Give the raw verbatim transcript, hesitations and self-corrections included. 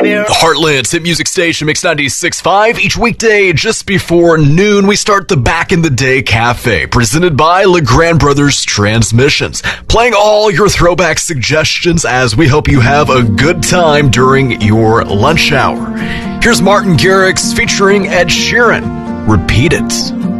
baby. The Heartland's hit music station, Mix ninety-six point five. Each weekday, just before noon, we start the Back in the Day Cafe, presented by LeGrand Brothers Transmissions. Playing all your throwback suggestions as we hope you have a good time during your lunch hour. Here's Martin Garrix featuring Ed Sheeran. Repeat It.